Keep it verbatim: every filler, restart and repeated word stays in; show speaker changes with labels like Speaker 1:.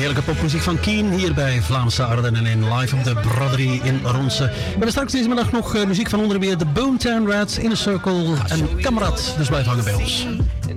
Speaker 1: Heerlijke popmuziek van Keen hier bij Vlaamse Ardennen en live op de Braderie in Ronse. We hebben straks deze middag nog uh, muziek van onder meer de Boomtown Rats, Inner Circle en Kamerad. Dus blijf hangen bij ons.